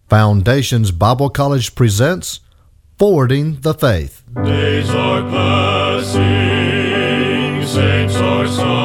Foundations Bible College presents Forwarding the Faith. Days are passing, saints are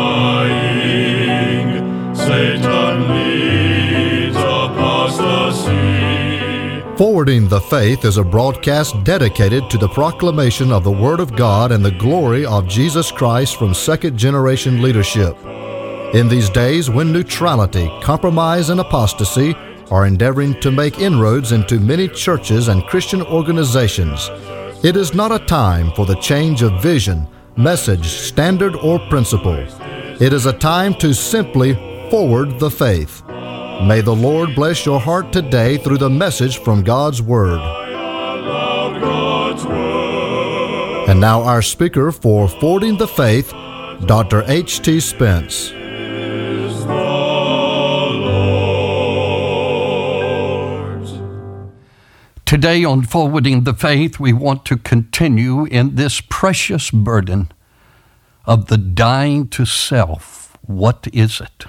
sighing, Satan leads apostasy. Forwarding the Faith is a broadcast dedicated to the proclamation of the Word of God and the glory of Jesus Christ from second-generation leadership. In these days when neutrality, compromise, and apostasy are endeavoring to make inroads into many churches and Christian organizations, it is not a time for the change of vision, message, standard, or principle. It is a time to simply forward the faith. May the Lord bless your heart today through the message from God's Word. And now our speaker for Forwarding the Faith, Dr. H.T. Spence. Today on Forwarding the Faith, we want to continue in this precious burden of the dying to self. What is it?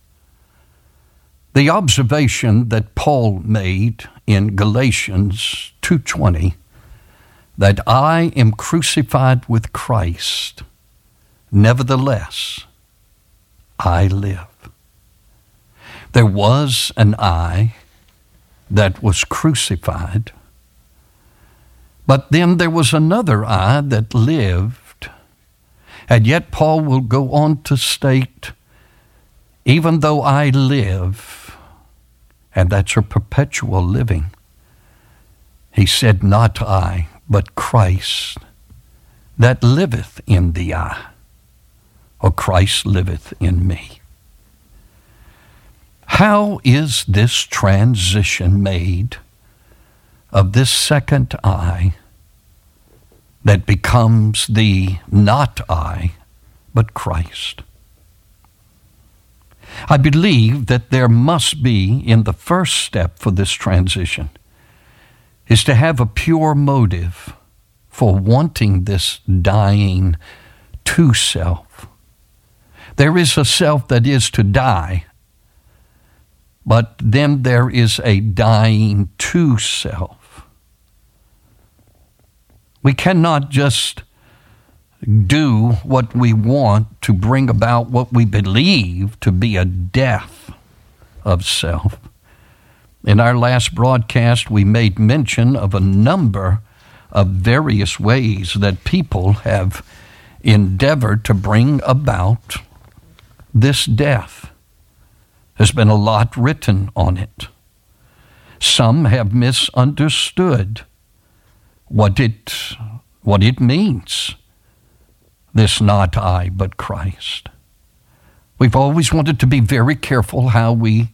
The observation that Paul made in Galatians 2:20, that I am crucified with Christ, nevertheless I live. There was an I that was crucified, but then there was another I that lived. And yet Paul will go on to state, even though I live, and that's a perpetual living, he said, not I, but Christ that liveth in the I, or Christ liveth in me. How is this transition made of this second I that becomes the not I, but Christ? I believe that there must be, in the first step for this transition, is to have a pure motive for wanting this dying to self. There is a self that is to die, but then there is a dying to self. We cannot just do what we want to bring about what we believe to be a death of self. In our last broadcast, we made mention of a number of various ways that people have endeavored to bring about this death. There's been a lot written on it. Some have misunderstood what it means, this not I, but Christ. We've always wanted to be very careful how we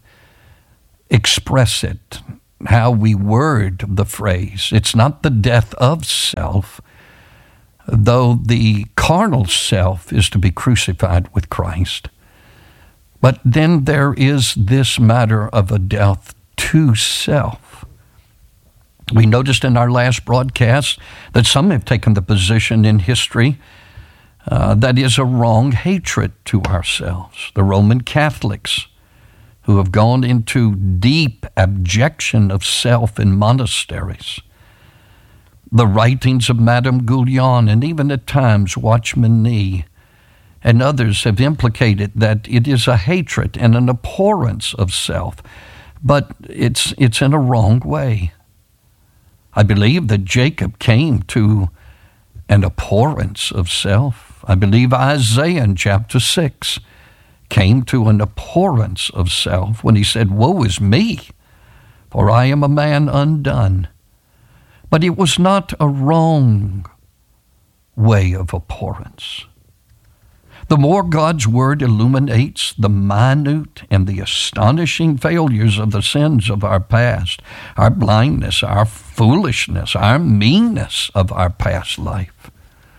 express it, how we word the phrase. It's not the death of self, though the carnal self is to be crucified with Christ. But then there is this matter of a death to self. We noticed in our last broadcast that some have taken the position in history that is a wrong hatred to ourselves. The Roman Catholics, who have gone into deep abjection of self in monasteries. The writings of Madame Guyon, and even at times Watchman Nee, and others have implicated that it is a hatred and an abhorrence of self, but it's in a wrong way. I believe that Jacob came to an abhorrence of self. I believe Isaiah in chapter 6 came to an abhorrence of self when he said, woe is me, for I am a man undone. But it was not a wrong way of abhorrence. The more God's Word illuminates the minute and the astonishing failures of the sins of our past, our blindness, our foolishness, our meanness of our past life.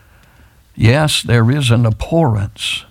Yes, there is an abhorrence.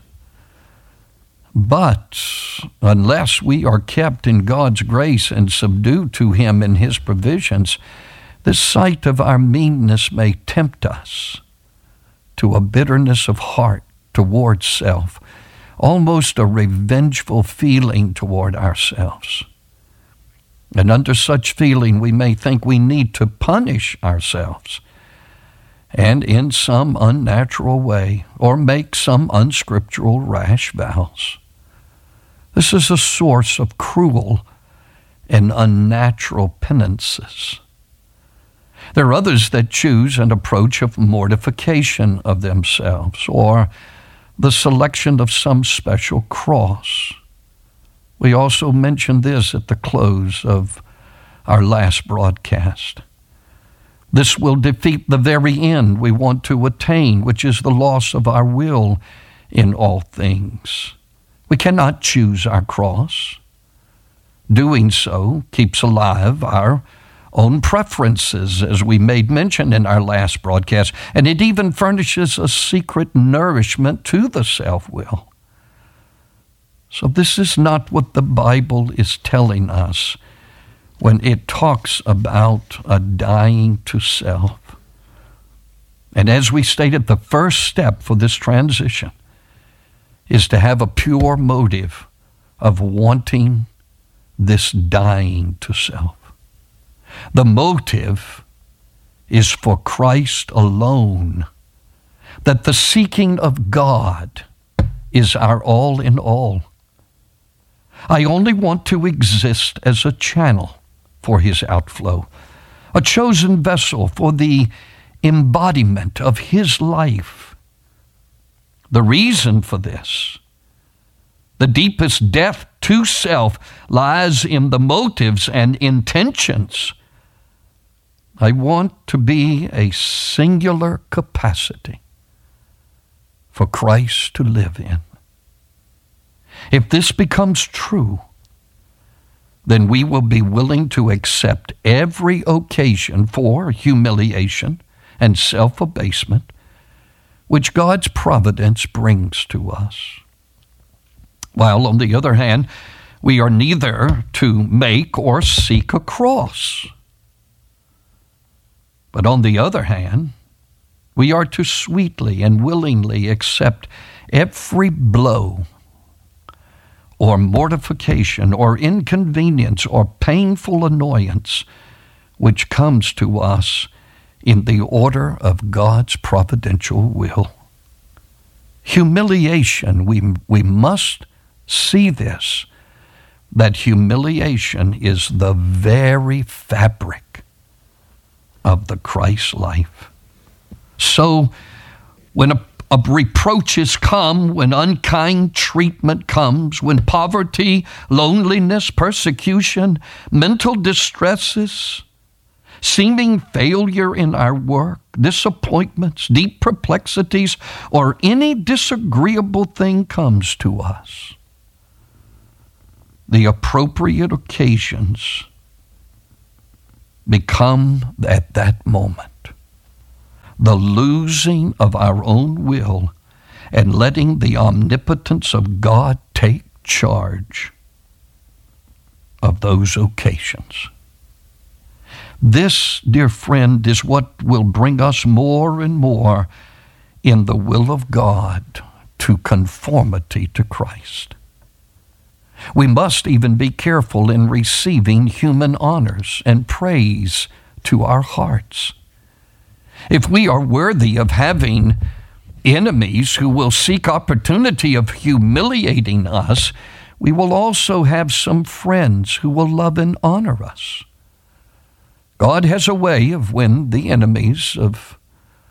But unless we are kept in God's grace and subdued to Him in His provisions, the sight of our meanness may tempt us to a bitterness of heart toward self, almost a revengeful feeling toward ourselves. And under such feeling, we may think we need to punish ourselves and in some unnatural way, or make some unscriptural rash vows. This is a source of cruel and unnatural penances. There are others that choose an approach of mortification of themselves, or the selection of some special cross. We also mentioned this at the close of our last broadcast. This will defeat the very end we want to attain, which is the loss of our will in all things. We cannot choose our cross. Doing so keeps alive our own preferences, as we made mention in our last broadcast, and it even furnishes a secret nourishment to the self-will. So this is not what the Bible is telling us when it talks about a dying to self. And as we stated, the first step for this transition is to have a pure motive of wanting this dying to self. The motive is for Christ alone, that the seeking of God is our all in all. I only want to exist as a channel for his outflow, a chosen vessel for the embodiment of his life. The reason for this, the deepest death to self, lies in the motives and intentions. I want to be a singular capacity for Christ to live in. If this becomes true, then we will be willing to accept every occasion for humiliation and self-abasement which God's providence brings to us. While, on the other hand, we are neither to make or seek a cross. But on the other hand, we are to sweetly and willingly accept every blow or mortification or inconvenience or painful annoyance which comes to us in the order of God's providential will. Humiliation, we must see this, that humiliation is the very fabric of the Christ life. So when reproaches come, when unkind treatment comes, when poverty, loneliness, persecution, mental distresses, seeming failure in our work, disappointments, deep perplexities, or any disagreeable thing comes to us, the appropriate occasions become at that moment the losing of our own will and letting the omnipotence of God take charge of those occasions. This, dear friend, is what will bring us more and more in the will of God to conformity to Christ. We must even be careful in receiving human honors and praise to our hearts. If we are worthy of having enemies who will seek opportunity of humiliating us, we will also have some friends who will love and honor us. God has a way of when the enemies of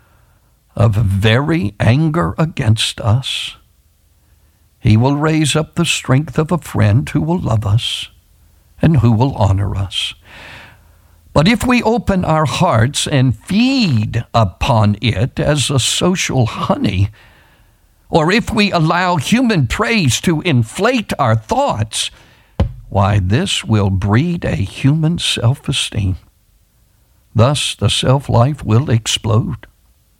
very anger against us, he will raise up the strength of a friend who will love us and who will honor us. But if we open our hearts and feed upon it as a social honey, or if we allow human praise to inflate our thoughts, why, this will breed a human self-esteem. Thus, the self-life will explode.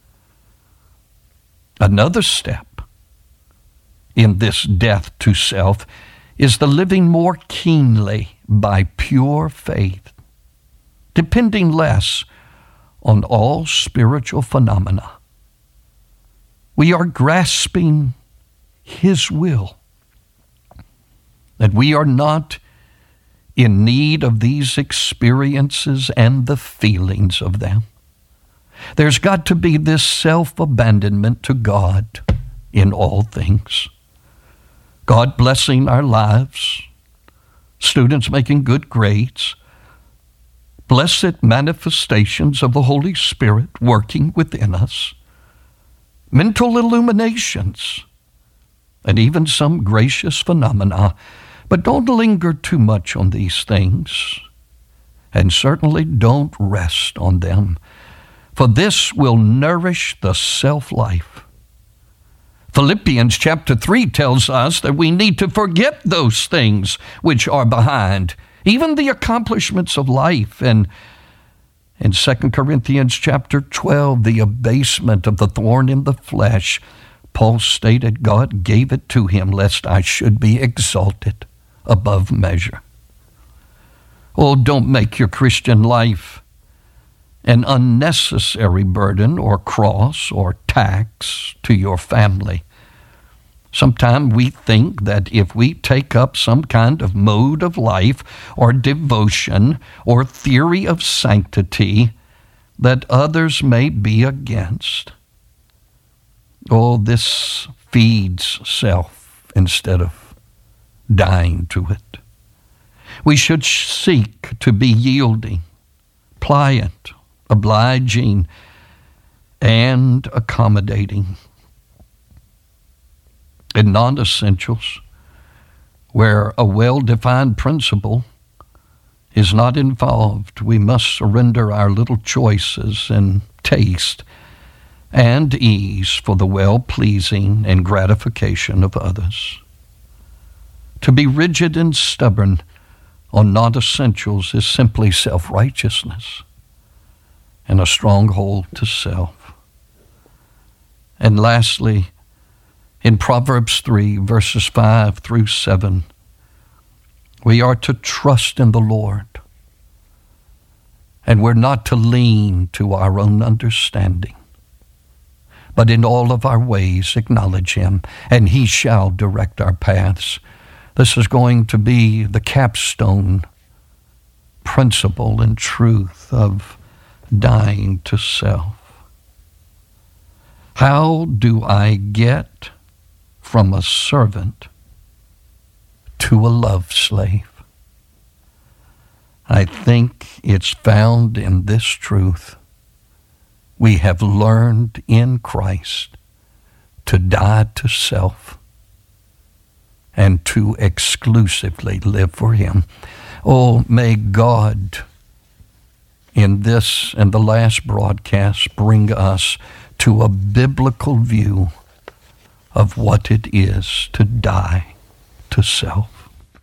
Another step in this death to self is the living more keenly by pure faith, depending less on all spiritual phenomena. We are grasping his will, that we are not in need of these experiences and the feelings of them. There's got to be this self-abandonment to God in all things. God blessing our lives, students making good grades, blessed manifestations of the Holy Spirit working within us, mental illuminations, and even some gracious phenomena. But don't linger too much on these things, and certainly don't rest on them, for this will nourish the self-life. Philippians chapter 3 tells us that we need to forget those things which are behind, even the accomplishments of life. And in 2 Corinthians chapter 12, the abasement of the thorn in the flesh, Paul stated God gave it to him lest I should be exalted above measure. Oh, don't make your Christian life an unnecessary burden or cross or tax to your family. Sometimes we think that if we take up some kind of mode of life or devotion or theory of sanctity that others may be against. Oh, this feeds self instead of dying to it. We should seek to be yielding, pliant, obliging, and accommodating. In non-essentials, where a well-defined principle is not involved, we must surrender our little choices and taste and ease for the well-pleasing and gratification of others. To be rigid and stubborn on non-essentials is simply self-righteousness and a stronghold to self. And lastly, in Proverbs 3, verses 5 through 7, we are to trust in the Lord, and we're not to lean to our own understanding, but in all of our ways acknowledge Him, and He shall direct our paths. This is going to be the capstone principle and truth of dying to self. How do I get from a servant to a love slave? I think it's found in this truth. We have learned in Christ to die to self and to exclusively live for Him. Oh, may God in this and the last broadcast bring us to a biblical view of what it is to die to self.